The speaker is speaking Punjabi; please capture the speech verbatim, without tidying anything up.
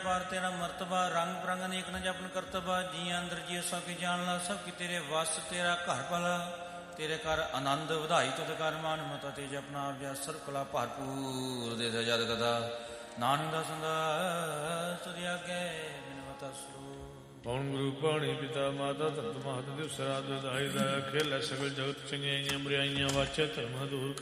ਬਾਰ ਤੇਰਾ ਮਰਤਬਾ ਰੰਗ ਬਰੰਗ ਅਨੇਕ ਨ ਜਪਨ ਕਰਤਬਾ ਜੀ ਅੰਦਰ ਜੀ ਸਭ ਕੀ ਜਾਣ ਲਾ ਸਭ ਕੀ ਤੇਰੇ ਵਸ ਤੇਰਾ ਘਰ ਭਲਾ ਤੇਰੇ ਕਰ ਆਨੰਦ ਵਧਾਈ ਤੁਧ ਕਰ ਮਾਨ ਮਤਾ ਤੇ ਜਪਨਾ ਆਪ ਸਰਬ ਕਲਾ ਭਰਪੂਰ ਦੇ ਜਦ ਕਦਾ ਨਾਨਕ ਦਾ ਸੰਦਾ ਤੁਧ ਆਗੇ ਬਿਨਵਤਾ ਸੋ ਪੌਣ ਗੁਰੂ ਪਾਣੀ ਪਿਤਾ ਮਾਤਾ ਤਤ ਮਾਤ ਦਿਵ ਸਰਾਧ ਵਧਾਈ ਦਾ ਖੇਲ ਸਗਲ ਜਗਤ ਚੰਗਿਆਈਆਂ ਬੁਰਾਈਆਂ ਵਾਚਤ ਮਧੂਰ